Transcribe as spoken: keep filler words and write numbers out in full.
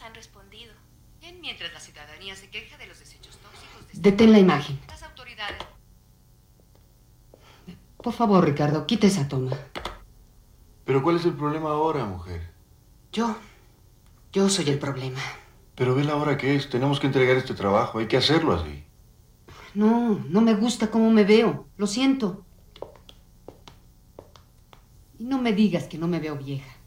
han respondido. Bien, mientras la ciudadanía se queja de los desechos tóxicos de... Detén la imagen. Las autoridades... Por favor, Ricardo, quita esa toma. ¿Pero cuál es el problema ahora, mujer? Yo, yo soy el problema. Pero ve la hora que es. Tenemos que entregar este trabajo. Hay que hacerlo así. No, no me gusta cómo me veo. Lo siento. Y no me digas que no me veo vieja.